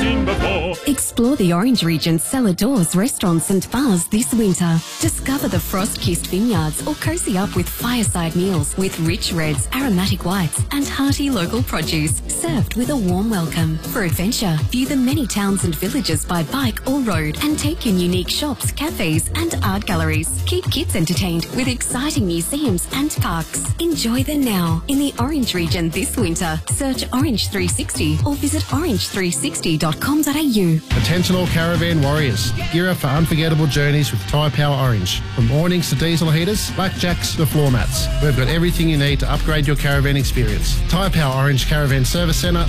seen before. Explore the Orange region's cellar doors, restaurants and bars this winter. Discover the frost-kissed vineyards or cozy up with fireside meals with rich reds, aromatic whites and hearty local produce served with a warm welcome. For adventure, view the many towns and villages by bike or road and take in unique shops, cafes and art galleries. Keep kids entertained with exciting museums and parks. Enjoy the now in the Orange region this winter. Search Orange 360 or visit orange360.com.au. Attention all caravan warriors. Gear up for unforgettable journeys with Tyre Power Orange. From awnings to diesel heaters, blackjacks to floor mats. We've got everything you need to upgrade your caravan experience. Tyre Power Orange Caravan Service Centre,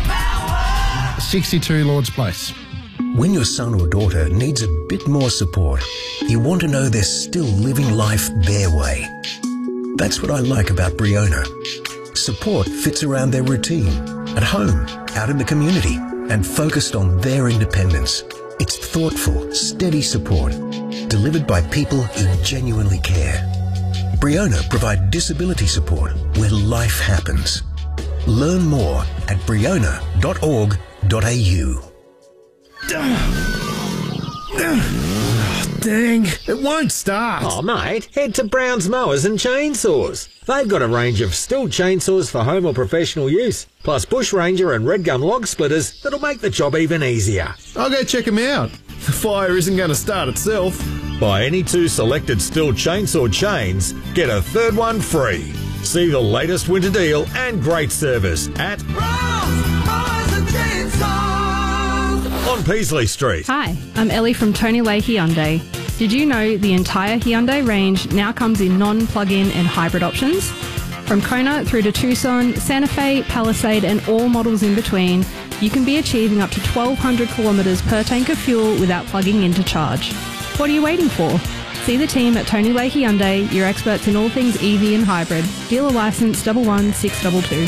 62 Lords Place. When your son or daughter needs a bit more support, you want to know they're still living life their way. That's what I like about Briona. Support fits around their routine, at home, out in the community, and focused on their independence. It's thoughtful, steady support, delivered by people who genuinely care. Briona provide disability support where life happens. Learn more at briona.org.au. Dang, it won't start. Oh, mate, head to Brown's Mowers and Chainsaws. They've got a range of Stihl chainsaws for home or professional use, plus Bush Ranger and Red Gum log splitters that'll make the job even easier. I'll go check them out. The fire isn't going to start itself. Buy any 2 selected Stihl chainsaw chains, get a third one free. See the latest winter deal and great service at Brown's Mowers and Chainsaws. on Peasley Street. Hi, I'm Ellie from Tony Leahy Hyundai. Did you know the entire Hyundai range now comes in non-plug-in and hybrid options? From Kona through to Tucson, Santa Fe, Palisade and all models in between, you can be achieving up to 1,200 kilometres per tank of fuel without plugging in to charge. What are you waiting for? See the team at Tony Leahy Hyundai, your experts in all things EV and hybrid. Dealer licence 11622.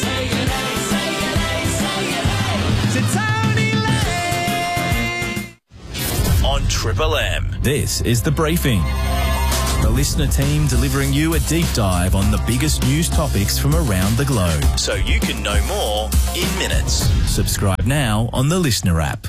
On Triple M, this is The Briefing. The listener team delivering you a deep dive on the biggest news topics from around the globe, so you can know more in minutes. Subscribe now on the Listener app.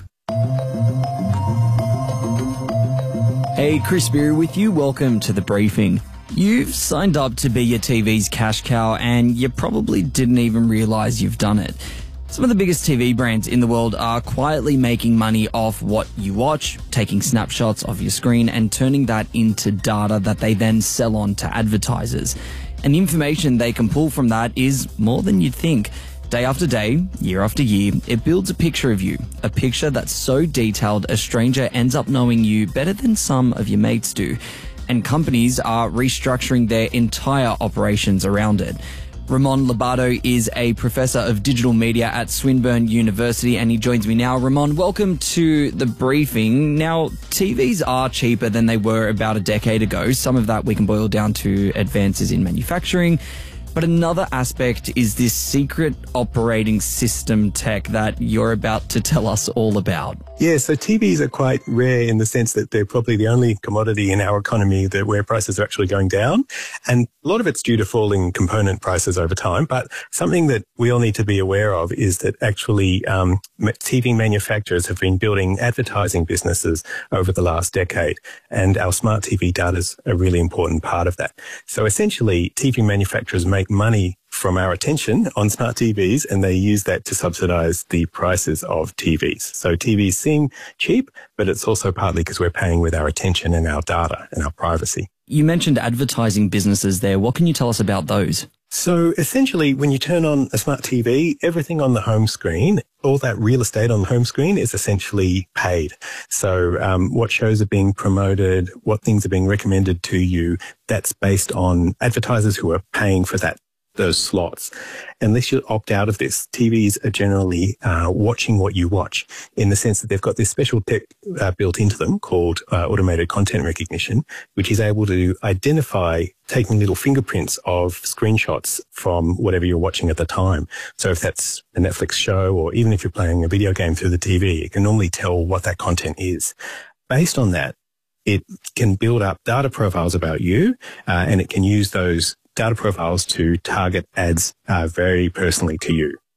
Hey, Chris Beery with you. Welcome to The Briefing. You've signed up to be your TV's cash cow and you probably didn't even realise you've done it. Some of the biggest TV brands in the world are quietly making money off what you watch, taking snapshots of your screen and turning that into data that they then sell on to advertisers. And the information they can pull from that is more than you'd think. Day after day, year after year, it builds a picture of you, a picture that's so detailed a stranger ends up knowing you better than some of your mates do. And companies are restructuring their entire operations around it. Ramon Lobato is a professor of digital media at Swinburne University and he joins me now. Ramon, welcome to The Briefing. Now, TVs are cheaper than they were about a decade ago. Some of that we can boil down to advances in manufacturing. But another aspect is this secret operating system tech that you're about to tell us all about. Yeah, so TVs are quite rare in the sense that they're probably the only commodity in our economy where prices are actually going down. And a lot of it's due to falling component prices over time. But something that we all need to be aware of is that actually TV manufacturers have been building advertising businesses over the last decade. And our smart TV data is a really important part of that. So essentially, TV manufacturers make money from our attention on smart TVs and they use that to subsidize the prices of TVs. So TVs seem cheap, but it's also partly because we're paying with our attention and our data and our privacy. You mentioned advertising businesses there. What can you tell us about those? So essentially, when you turn on a smart TV, everything on the home screen, all that real estate on the home screen is essentially paid. So what shows are being promoted, what things are being recommended to you, that's based on advertisers who are paying for those slots. Unless you opt out of this, TVs are generally watching what you watch in the sense that they've got this special tech built into them called automated content recognition, which is able to identify taking little fingerprints of screenshots from whatever you're watching at the time. So if that's a Netflix show or even if you're playing a video game through the TV, it can normally tell what that content is. Based on that, it can build up data profiles about you and it can use those data profiles to target ads very personally to you.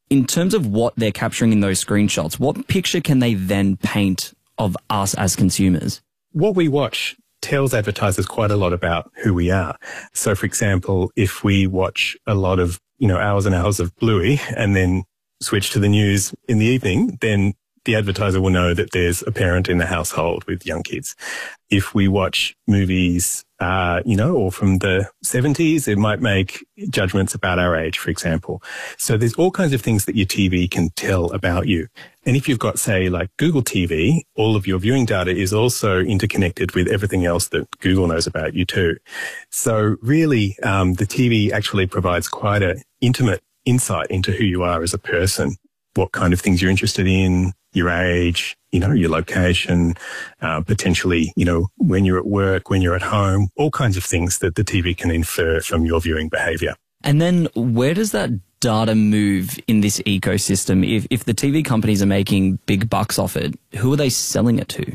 In terms of what they're capturing in those screenshots, what picture can they then paint of us as consumers? What we watch tells advertisers quite a lot about who we are. So, for example, if we watch a lot of, hours and hours of Bluey and then switch to the news in the evening, then the advertiser will know that there's a parent in the household with young kids. If we watch movies, or from the 70s, it might make judgments about our age, for example. So there's all kinds of things that your TV can tell about you. And if you've got, say, like Google TV, all of your viewing data is also interconnected with everything else that Google knows about you too. So really, the TV actually provides quite an intimate insight into who you are as a person, what kind of things you're interested in, your age, your location, potentially, when you're at work, when you're at home, all kinds of things that the TV can infer from your viewing behavior. And then where does that data move in this ecosystem? If the TV companies are making big bucks off it, who are they selling it to?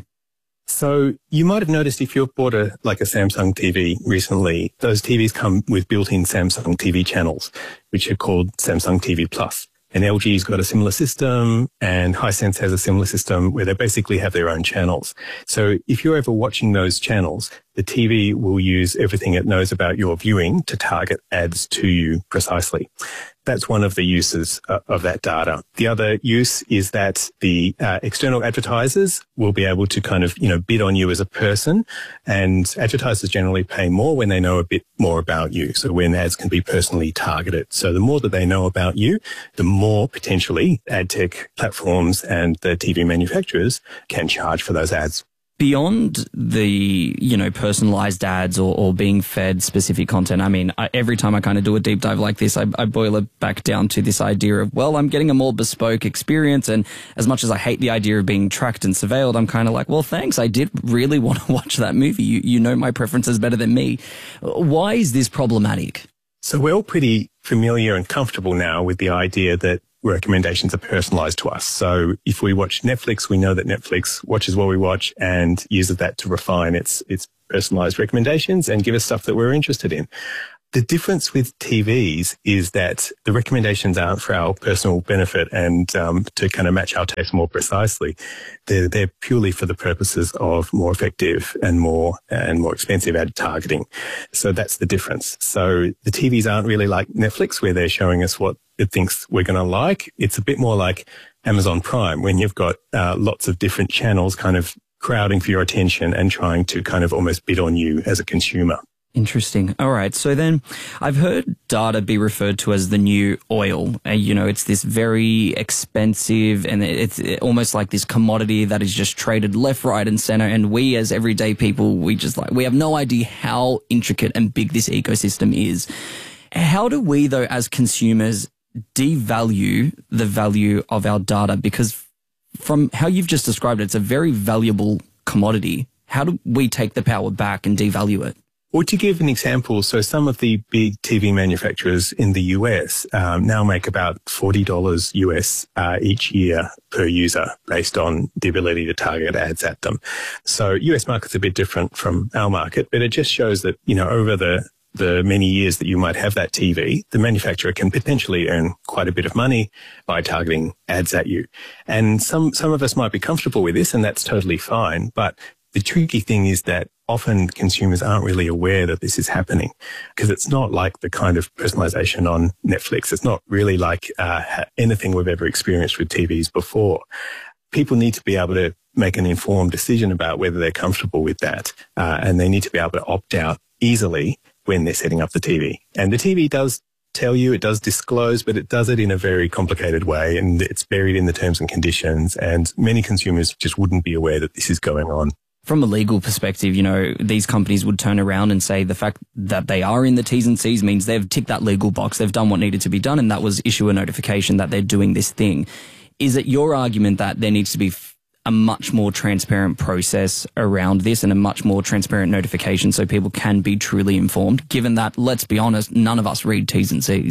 So you might have noticed if you've bought a Samsung TV recently, those TVs come with built-in Samsung TV channels, which are called Samsung TV Plus. And LG's got a similar system, and Hisense has a similar system where they basically have their own channels. So if you're ever watching those channels, the TV will use everything it knows about your viewing to target ads to you precisely. That's one of the uses of that data. The other use is that the external advertisers will be able to kind of, bid on you as a person, and advertisers generally pay more when they know a bit more about you. So when ads can be personally targeted. So the more that they know about you, the more potentially ad tech platforms and the TV manufacturers can charge for those ads. Beyond the, personalized ads or being fed specific content, every time I kind of do a deep dive like this, I boil it back down to this idea of, well, I'm getting a more bespoke experience. And as much as I hate the idea of being tracked and surveilled, I'm kind of like, well, thanks. I did really want to watch that movie. You know my preferences better than me. Why is this problematic? So we're all pretty familiar and comfortable now with the idea that recommendations are personalized to us. So if we watch Netflix, we know that Netflix watches what we watch and uses that to refine its personalized recommendations and give us stuff that we're interested in. The difference with TVs is that the recommendations aren't for our personal benefit and to kind of match our taste more precisely. They're purely for the purposes of more effective and more expensive ad targeting. So that's the difference. So the TVs aren't really like Netflix, where they're showing us what it thinks we're going to like. It's a bit more like Amazon Prime, when you've got lots of different channels kind of crowding for your attention and trying to kind of almost bid on you as a consumer. Interesting. All right. So then I've heard data be referred to as the new oil. It's this very expensive, and it's almost like this commodity that is just traded left, right and center. And we as everyday people, we have no idea how intricate and big this ecosystem is. How do we, though, as consumers, devalue the value of our data? Because from how you've just described it, it's a very valuable commodity. How do we take the power back and devalue it? Well, to give an example, so some of the big TV manufacturers in the US now make about $40 US each year per user based on the ability to target ads at them. So US market's a bit different from our market, but it just shows that, over the many years that you might have that TV, the manufacturer can potentially earn quite a bit of money by targeting ads at you. And some of us might be comfortable with this, and that's totally fine. But the tricky thing is that often consumers aren't really aware that this is happening, because it's not like the kind of personalization on Netflix. It's not really like anything we've ever experienced with TVs before. People need to be able to make an informed decision about whether they're comfortable with that, and they need to be able to opt out easily when they're setting up the TV. And the TV does tell you, it does disclose, but it does it in a very complicated way, and it's buried in the terms and conditions, and many consumers just wouldn't be aware that this is going on. From a legal perspective, these companies would turn around and say the fact that they are in the T's and C's means they've ticked that legal box, they've done what needed to be done, and that was issue a notification that they're doing this thing. Is it your argument that there needs to be a much more transparent process around this and a much more transparent notification so people can be truly informed, given that, let's be honest, none of us read T's and C's?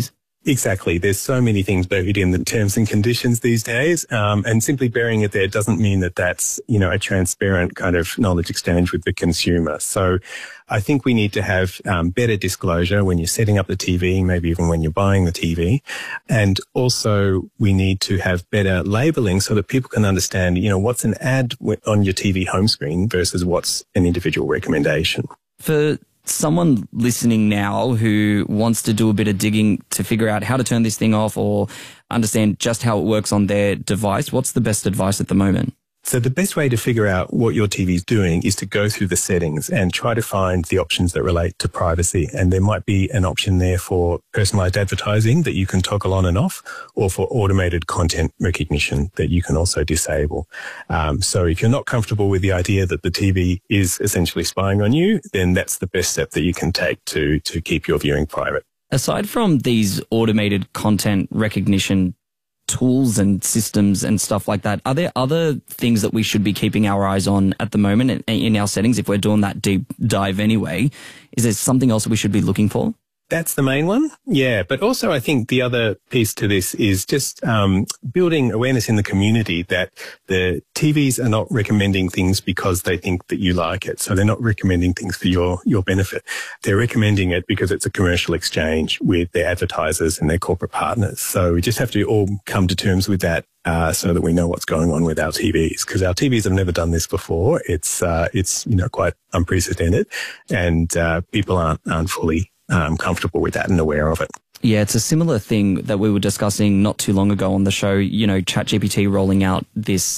Exactly. There's so many things buried in the terms and conditions these days. And simply burying it there doesn't mean that that's, a transparent kind of knowledge exchange with the consumer. So I think we need to have better disclosure when you're setting up the TV, maybe even when you're buying the TV. And also we need to have better labeling so that people can understand, what's an ad on your TV home screen versus what's an individual recommendation. For someone listening now who wants to do a bit of digging to figure out how to turn this thing off or understand just how it works on their device, what's the best advice at the moment? So the best way to figure out what your TV is doing is to go through the settings and try to find the options that relate to privacy. And there might be an option there for personalized advertising that you can toggle on and off, or for automated content recognition that you can also disable. So if you're not comfortable with the idea that the TV is essentially spying on you, then that's the best step that you can take to keep your viewing private. Aside from these automated content recognition tools and systems and stuff like that, are there other things that we should be keeping our eyes on at the moment in our settings if we're doing that deep dive anyway? Is there something else that we should be looking for? That's the main one. Yeah. But also I think the other piece to this is just building awareness in the community that the TVs are not recommending things because they think that you like it. So they're not recommending things for your benefit. They're recommending it because it's a commercial exchange with their advertisers and their corporate partners. So we just have to all come to terms with that. So that we know what's going on with our TVs, because our TVs have never done this before. It's quite unprecedented, and people aren't fully comfortable with that and aware of it. Yeah, it's a similar thing that we were discussing not too long ago on the show. ChatGPT rolling out this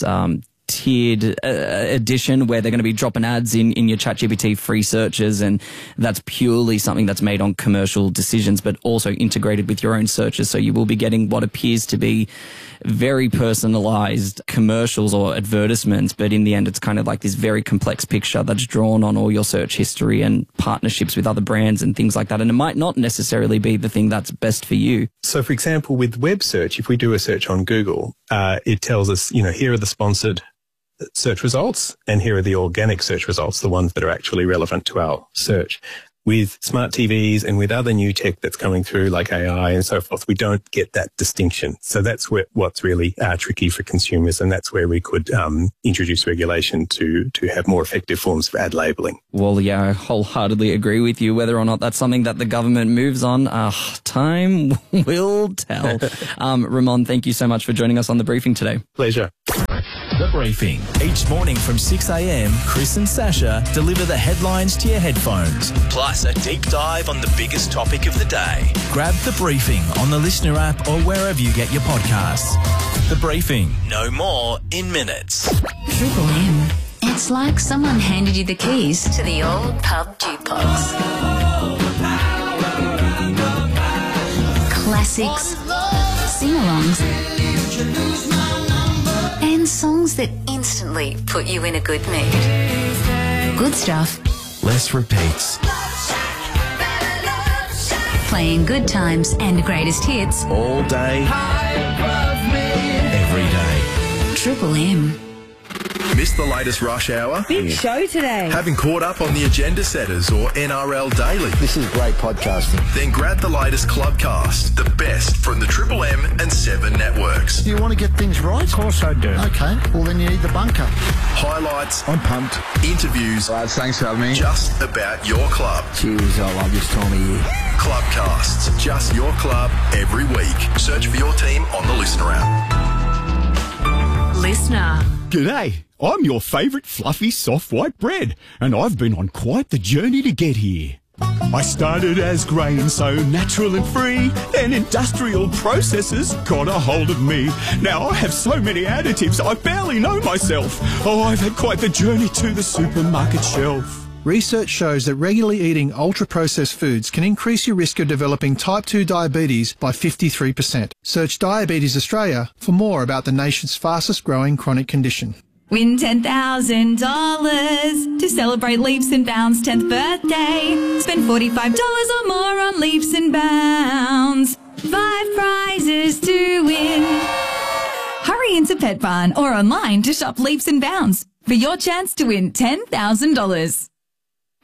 tiered edition where they're going to be dropping ads in your ChatGPT free searches, and that's purely something that's made on commercial decisions, but also integrated with your own searches. So you will be getting what appears to be very personalized commercials or advertisements, but in the end, it's kind of like this very complex picture that's drawn on all your search history and partnerships with other brands and things like that. And it might not necessarily be the thing that's best for you. So, for example, with web search, if we do a search on Google, it tells us, here are the sponsored search results, and here are the organic search results, the ones that are actually relevant to our search. With smart TVs and with other new tech that's coming through like AI and so forth, we don't get that distinction. So that's what's really tricky for consumers, and that's where we could introduce regulation to have more effective forms of ad labeling. Well, yeah, I wholeheartedly agree with you. Whether or not that's something that the government moves on, time will tell. Ramon, thank you so much for joining us on The Briefing today. Pleasure. The Briefing. Each morning from 6 a.m, Chris and Sasha deliver the headlines to your headphones, plus a deep dive on the biggest topic of the day. Grab The Briefing on the Listener app or wherever you get your podcasts. The Briefing. No more in minutes. Triple M. It's like someone handed you the keys to the old pub jukebox. Classics, sing-alongs, and songs that instantly put you in a good mood. Good stuff. Less repeats. Playing good times and greatest hits. All day. Every day. Triple M. Missed the latest rush hour? Big show today. Haven't caught up on the Agenda Setters or NRL Daily? This is great podcasting. Then grab the latest Clubcast, the best from the Triple M and 7 networks. Do you want to get things right? Of course I do. Okay, well then you need the bunker. Highlights. I'm pumped. Interviews. Thanks for having me. Just about your club. Cheers, I love this time of year. Clubcasts, just your club every week. Search for your team on the Listener app. Listener. G'day, I'm your favourite fluffy soft white bread, and I've been on quite the journey to get here. I started as grain, so natural and free, then industrial processes got a hold of me. Now I have so many additives, I barely know myself. Oh, I've had quite the journey to the supermarket shelf. Research shows that regularly eating ultra-processed foods can increase your risk of developing type 2 diabetes by 53%. Search Diabetes Australia for more about the nation's fastest-growing chronic condition. Win $10,000 to celebrate Leaps and Bounds' 10th birthday. Spend $45 or more on Leaps and Bounds. 5 prizes to win. Hurry into Pet Barn or online to shop Leaps and Bounds for your chance to win $10,000.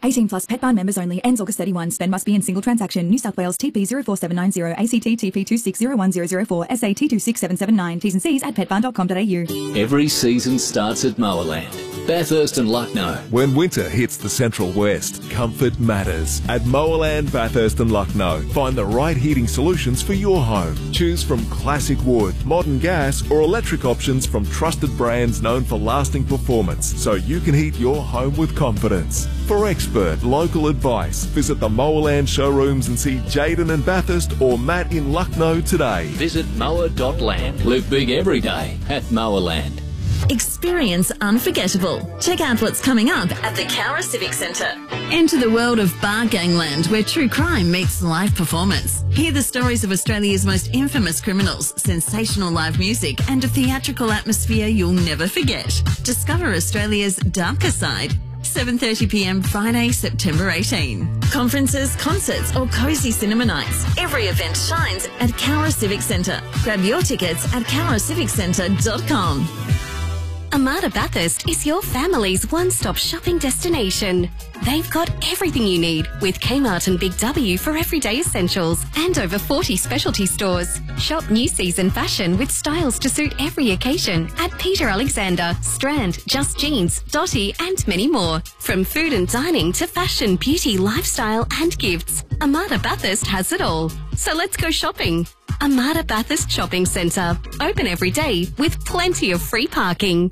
18 plus Pet Barn members only. Ends August 31. Spend must be in single transaction. New South Wales TP 04790. ACT TP 2601004. SAT 26779. T's and C's at petbarn.com.au. Every season starts at Mowerland. Bathurst and Lucknow. When winter hits the Central West, comfort matters. At Mowerland, Bathurst and Lucknow, find the right heating solutions for your home. Choose from classic wood, modern gas or electric options from trusted brands known for lasting performance, so you can heat your home with confidence. For expert local advice, visit the Mowerland showrooms and see Jaden in Bathurst or Matt in Lucknow today. Visit mower.land. Live big every day at Mowerland. Experience unforgettable. Check out what's coming up at the Cowra Civic Centre. Enter the world of Bar Gangland, where true crime meets live performance. Hear the stories of Australia's most infamous criminals, sensational live music, and a theatrical atmosphere you'll never forget. Discover Australia's darker side. 7:30pm Friday, September 18. Conferences, concerts or cosy cinema nights. Every event shines at Cowra Civic Centre. Grab your tickets at cowraciviccentre.com. Amada Bathurst is your family's one-stop shopping destination. They've got everything you need with Kmart and Big W for everyday essentials and over 40 specialty stores. Shop new season fashion with styles to suit every occasion at Peter Alexander, Strand, Just Jeans, Dotty and many more. From food and dining to fashion, beauty, lifestyle and gifts, Amada Bathurst has it all. So let's go shopping. Amada Bathurst Shopping Centre. Open every day with plenty of free parking.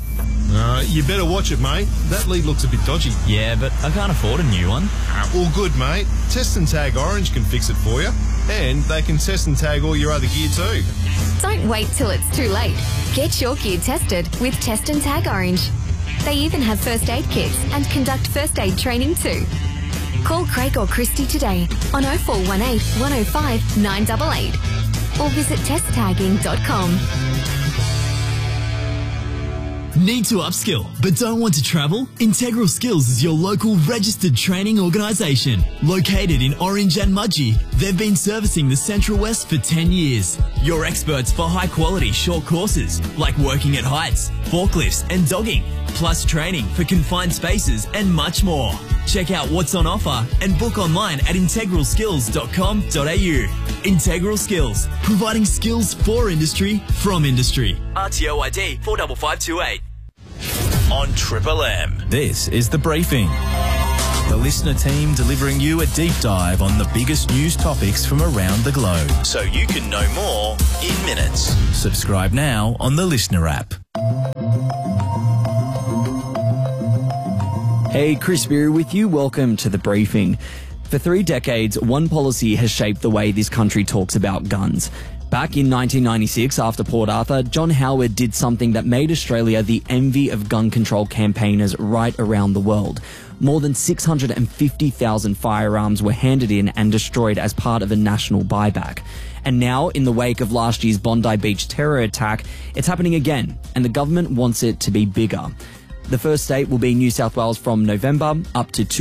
You better watch it, mate. That lead looks a bit dodgy. Yeah, but I can't afford a new one. All good, mate. Test and Tag Orange can fix it for you. And they can test and tag all your other gear too. Don't wait till it's too late. Get your gear tested with Test and Tag Orange. They even have first aid kits and conduct first aid training too. Call Craig or Christy today on 0418 105 988 or visit testtagging.com. Need to upskill but don't want to travel? Integral Skills is your local registered training organisation. Located in Orange and Mudgee, they've been servicing the Central West for 10 years. You're experts for high quality short courses like working at heights, forklifts and dogging, plus training for confined spaces and much more. Check out what's on offer and book online at integralskills.com.au. Integral Skills, providing skills for industry from industry. RTO ID 45528. On Triple M, this is The Briefing. The listener team delivering you a deep dive on the biggest news topics from around the globe, so you can know more in minutes. Subscribe now on the Listener app. Hey, Chris Beery with you. Welcome to The Briefing. For 3 decades, one policy has shaped the way this country talks about guns. Back in 1996, after Port Arthur, John Howard did something that made Australia the envy of gun control campaigners right around the world. More than 650,000 firearms were handed in and destroyed as part of a national buyback. And now, in the wake of last year's Bondi Beach terror attack, it's happening again, and the government wants it to be bigger. The first state will be New South Wales from November. Up to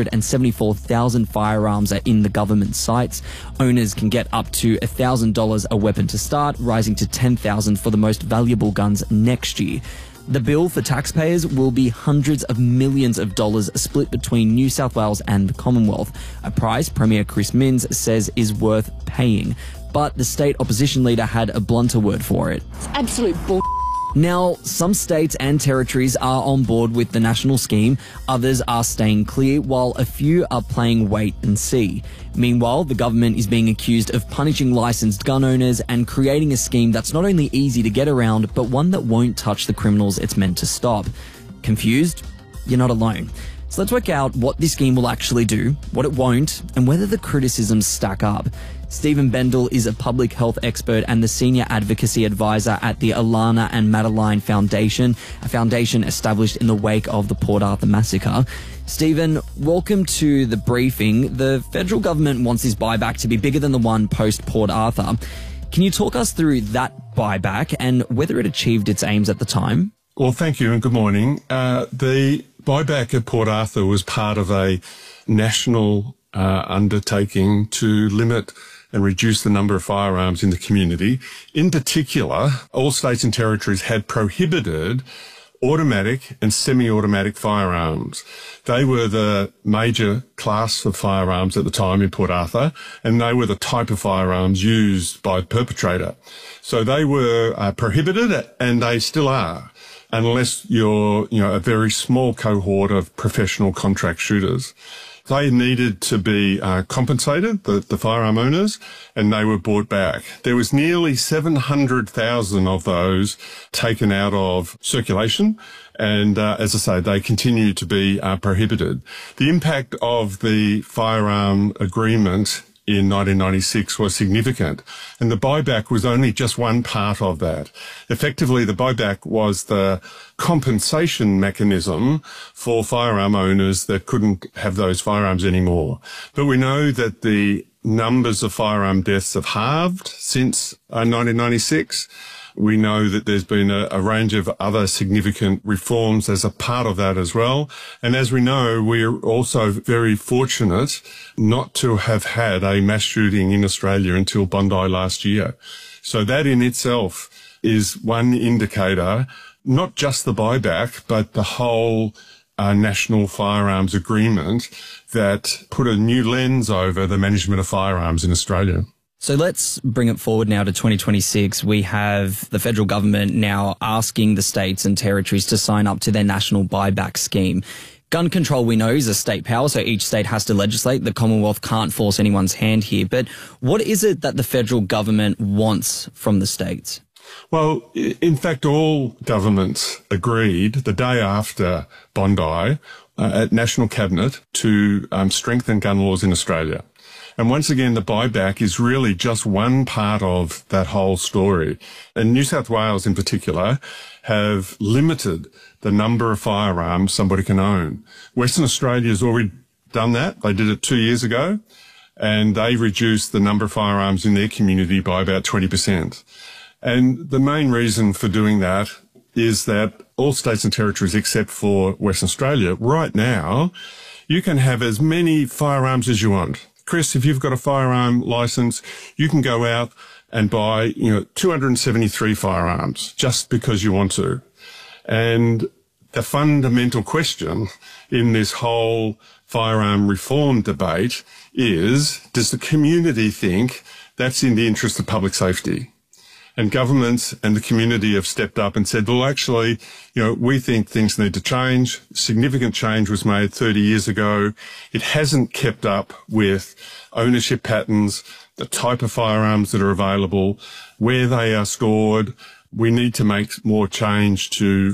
274,000 firearms are in the government sites. Owners can get up to $1,000 a weapon to start, rising to $10,000 for the most valuable guns next year. The bill for taxpayers will be hundreds of millions of dollars split between New South Wales and the Commonwealth, a price Premier Chris Minns says is worth paying. But the state opposition leader had a blunter word for it. It's absolute bull. Now, some states and territories are on board with the national scheme, others are staying clear, while a few are playing wait and see. Meanwhile, the government is being accused of punishing licensed gun owners and creating a scheme that's not only easy to get around, but one that won't touch the criminals it's meant to stop. Confused? You're not alone. So let's work out what this scheme will actually do, what it won't, and whether the criticisms stack up. Stephen Bendel is a public health expert and the senior advocacy advisor at the Alana and Madeline Foundation, a foundation established in the wake of the Port Arthur massacre. Stephen, welcome to The Briefing. The federal government wants this buyback to be bigger than the one post-Port Arthur. Can you talk us through that buyback and whether it achieved its aims at the time? Well, thank you and good morning. The buyback at Port Arthur was part of a national undertaking to limit and reduce the number of firearms in the community. In particular, all states and territories had prohibited automatic and semi-automatic firearms. They were the major class of firearms at the time in Port Arthur, and they were the type of firearms used by the perpetrator. So they were prohibited, and they still are, unless you're, a very small cohort of professional contract shooters. They needed to be compensated, the firearm owners, and they were bought back. There was nearly 700,000 of those taken out of circulation, and as I say, they continue to be prohibited. The impact of the firearm agreement in 1996 was significant, and the buyback was only just one part of that. Effectively, the buyback was the compensation mechanism for firearm owners that couldn't have those firearms anymore. But we know that the numbers of firearm deaths have halved since 1996. We know that there's been a range of other significant reforms as a part of that as well. And as we know, we're also very fortunate not to have had a mass shooting in Australia until Bondi last year. So that in itself is one indicator, not just the buyback, but the whole National Firearms Agreement that put a new lens over the management of firearms in Australia. So let's bring it forward now to 2026. We have the federal government now asking the states and territories to sign up to their national buyback scheme. Gun control, we know, is a state power, so each state has to legislate. The Commonwealth can't force anyone's hand here. But what is it that the federal government wants from the states? Well, in fact, all governments agreed the day after Bondi at National Cabinet to strengthen gun laws in Australia. And once again, the buyback is really just one part of that whole story. And New South Wales in particular have limited the number of firearms somebody can own. Western Australia has already done that. They did it 2 years ago, and they reduced the number of firearms in their community by about 20%. And the main reason for doing that is that all states and territories except for Western Australia right now, you can have as many firearms as you want. Chris, if you've got a firearm license, you can go out and buy, 273 firearms just because you want to. And the fundamental question in this whole firearm reform debate is, does the community think that's in the interest of public safety? And governments and the community have stepped up and said, well, actually, we think things need to change. Significant change was made 30 years ago. It hasn't kept up with ownership patterns, the type of firearms that are available, where they are stored. We need to make more change to